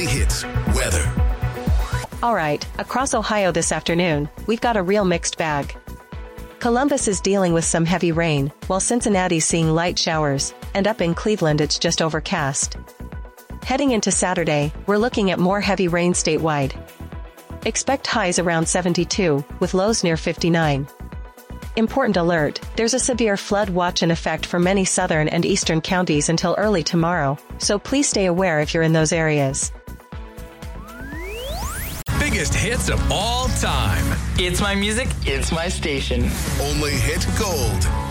Weekly Hits weather. All right, across Ohio this afternoon, we've got a real mixed bag. Columbus is dealing with some heavy rain, while Cincinnati's seeing light showers, and up in Cleveland it's just overcast. Heading into Saturday, we're looking at more heavy rain statewide. Expect highs around 72, with lows near 59. Important alert, there's a severe flood watch in effect for many southern and eastern counties until early tomorrow, so please stay aware if you're in those areas. Biggest hits of all time. It's my music, it's my station. Only hit gold.